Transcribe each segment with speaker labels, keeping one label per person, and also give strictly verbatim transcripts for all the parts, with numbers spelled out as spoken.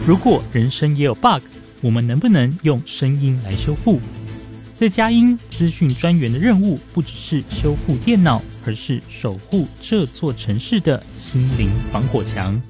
Speaker 1: 如果人生也有 bug， 我们能不能用声音来修复？在佳音资讯专员的任务不只是修复电脑，而是守护这座城市的心灵防火墙。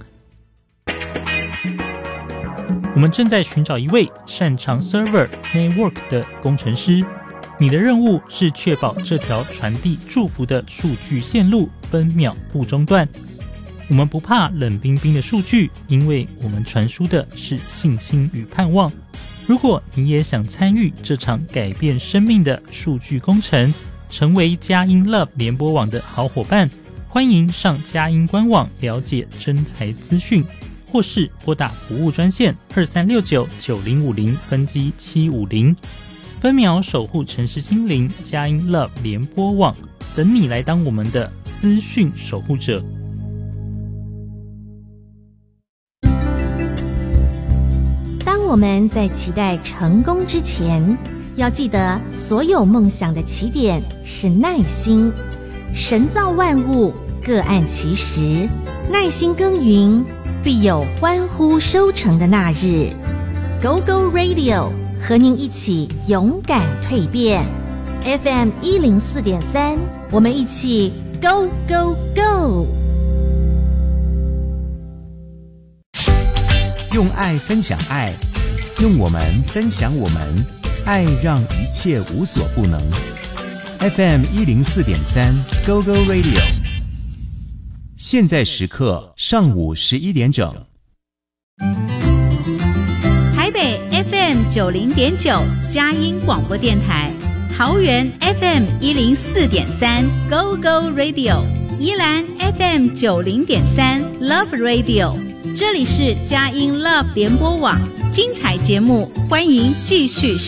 Speaker 1: 我们正在寻找一位擅长 server network 的工程师，你的任务是确保这条传递祝福的数据线路分秒不中断。我们不怕冷冰冰的数据，因为我们传输的是信心与盼望。如果你也想参与这场改变生命的数据工程，成为佳音 Love 联播网的好伙伴，欢迎上佳音官网了解征才资讯，或是拨打服务专线二三六九九零五零分机七五零，分秒守护城市心灵，佳音 Love 联播网，等你来当我们的资讯守护者。
Speaker 2: 当我们在期待成功之前，要记得所有梦想的起点是耐心。神造万物，各按其时，耐心耕耘，必有欢呼收成的那日。Go Go Radio 和您一起勇敢蜕变。F M 一零四点三，我们一起 Go Go Go！
Speaker 3: 用爱分享爱，用我们分享我们，爱让一切无所不能。F M 一零四点三 Go Go Radio， 现在时刻上午十一点整。
Speaker 4: 台北 F M 九零点九佳音广播电台，桃园 F M 一零四点三 Go Go Radio， 宜兰 F M 九零点三 Love Radio。这里是佳音 Love 联播网，精彩节目，欢迎继续收